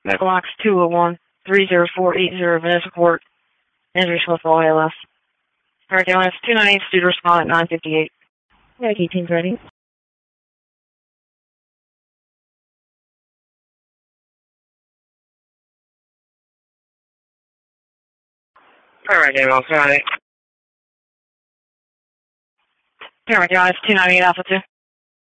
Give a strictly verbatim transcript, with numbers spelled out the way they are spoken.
Megalox two oh one, three zero four eight zero, Vanessa Court, Andrew Smith, A L F. Hurricane Lance two nine eight, due to respond at nine fifty-eight. Yankee team's ready. Hurricane Lance two nine eight. Hurricane Lance two nine eight, Alpha two.